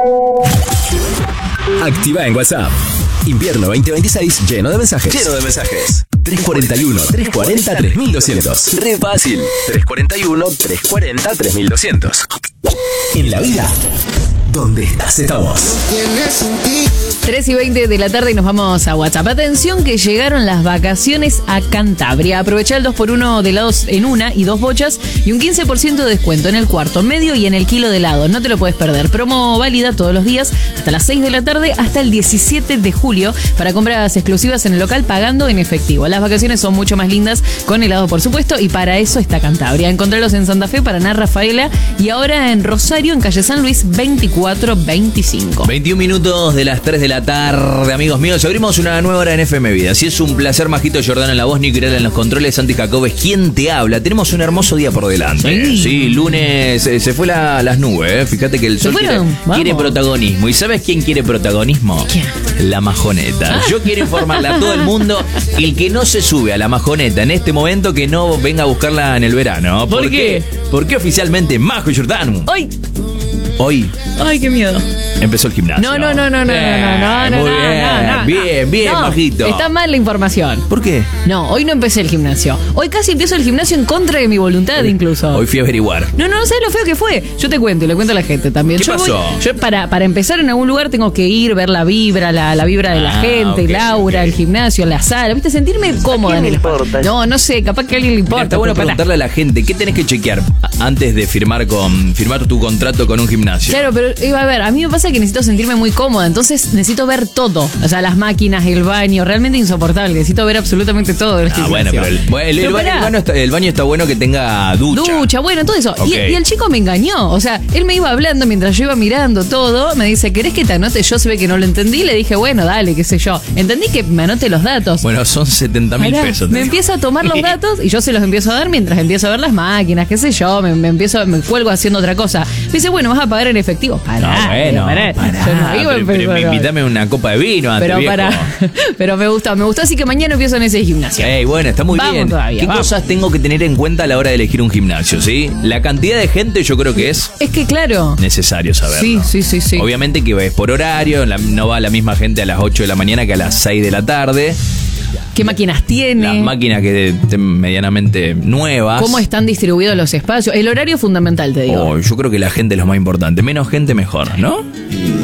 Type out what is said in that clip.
Activa en WhatsApp. Invierno 2026 lleno de mensajes. 341-340-3200. Re fácil. 341-340-3200. En la vida, donde estás estamos. 3:20 de la tarde y nos vamos a WhatsApp. Atención que llegaron las vacaciones a Cantabria. Aprovecha el 2x1 de helados en una y 2 bochas y un 15% de descuento en el cuarto, medio y en el kilo de helado. No te lo puedes perder. Promo válida todos los días hasta las 6 de la tarde hasta el 17 de julio para compras exclusivas en el local pagando en efectivo. Las vacaciones son mucho más lindas con helado, por supuesto, y para eso está Cantabria. Encontralos en Santa Fe, Paraná, Rafaela y ahora en Rosario, en calle San Luis 2425. 21 minutos de las 3 de la tarde, amigos míos. Abrimos una nueva hora en FM Vida. Así es, un placer, Majito Jordán en la voz, Nico Irala en los controles, Santi Jacobes, ¿quién te habla? Tenemos un hermoso día por delante. Sí, lunes se fue las nubes. Fíjate que el sol quiere protagonismo. ¿Y sabes quién quiere protagonismo? ¿Quién? La majoneta. Yo quiero informarle a todo el mundo, el que no se sube a la majoneta en este momento, que no venga a buscarla en el verano. ¿Por qué? Porque oficialmente Majo Jordán hoy Ay, qué miedo. empezó el gimnasio. No. Bien, Majito. Está mal la información. ¿Por qué? No, hoy no empecé el gimnasio. Hoy casi empiezo el gimnasio en contra de mi voluntad, incluso. Hoy fui a averiguar. No sabes lo feo que fue. Yo te cuento y le cuento a la gente también. ¿Qué pasó? Yo para empezar en algún lugar tengo que ir, ver la vibra, la vibra de la gente, Laura, el gimnasio, la sala, ¿viste? Sentirme cómoda en el espacio. No sé, capaz que a alguien le importa. Está bueno preguntarle a la gente, ¿qué tenés que chequear antes de firmar tu contrato con un gimnasio? Claro, pero a ver, a mí me pasa que necesito sentirme muy cómoda, entonces necesito ver todo. O sea, las máquinas, el baño, realmente insoportable. Necesito ver absolutamente todo. Bueno, pero el baño está bueno que tenga ducha. Bueno, todo eso. Okay. Y el chico me engañó. O sea, él me iba hablando mientras yo iba mirando todo. Me dice, ¿querés que te anote? Yo se ve que no lo entendí. Le dije, bueno, dale, qué sé yo. Entendí que me anote los datos. Bueno, son 70.000 pesos. Me empieza a tomar los datos y yo se los empiezo a dar mientras empiezo a ver las máquinas, qué sé yo. Me cuelgo haciendo otra cosa. Me dice, bueno, vas a pagar en efectivo. Invítame una copa de vino antes, pero me gustó, así que mañana empiezo en ese gimnasio. Bueno, está muy bien. ¿Qué cosas tengo que tener en cuenta a la hora de elegir un gimnasio, sí? La cantidad de gente yo creo que es que claro, necesario saberlo. Sí. Obviamente que es por horario, no va la misma gente a las 8 de la mañana que a las 6 de la tarde. ¿Qué máquinas tiene? Las máquinas que estén medianamente nuevas. ¿Cómo están distribuidos los espacios? El horario es fundamental, te digo. Yo creo que la gente es lo más importante. Menos gente, mejor, ¿no?